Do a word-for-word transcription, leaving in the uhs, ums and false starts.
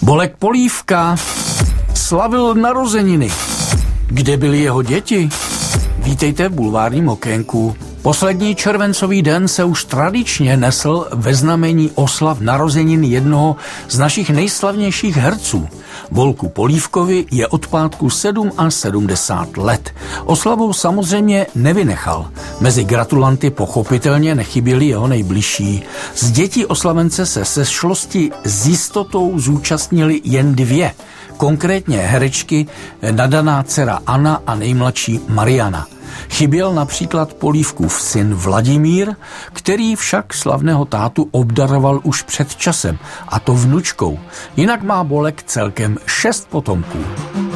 Bolek Polívka slavil narozeniny. Kde byly jeho děti? Vítejte v bulvárním okénku. Poslední červencový den se už tradičně nesl ve znamení oslav narozenin jednoho z našich nejslavnějších herců. Bolku Polívkovi je od pátku sedmdesát sedm let. Oslavou samozřejmě nevynechal. Mezi gratulanty pochopitelně nechyběli jeho nejbližší. Z dětí oslavence se se šlosti s jistotou zúčastnili jen dvě. Konkrétně herečky nadaná dcera Anna a nejmladší Mariana. Chyběl například Polívkův syn Vladimír, který však slavného tátu obdaroval už před časem, a to vnučkou. Jinak má Bolek celkem šest potomků.